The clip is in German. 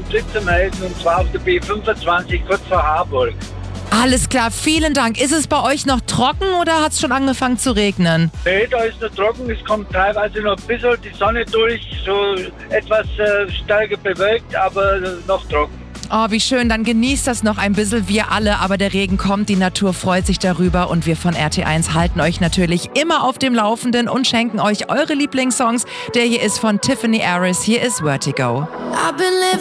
Betrieb zu melden, und zwar auf der B25 kurz vor Harburg. Alles klar, vielen Dank. Ist es bei euch noch trocken oder hat es schon angefangen zu regnen? Nee, da ist noch trocken, es kommt teilweise noch ein bisschen die Sonne durch, so etwas stärker bewölkt, aber noch trocken. Oh, wie schön, dann genießt das noch ein bisschen, wir alle, aber der Regen kommt, die Natur freut sich darüber und wir von RT1 halten euch natürlich immer auf dem Laufenden und schenken euch eure Lieblingssongs. Der hier ist von Tiffany Harris, hier ist Vertigo.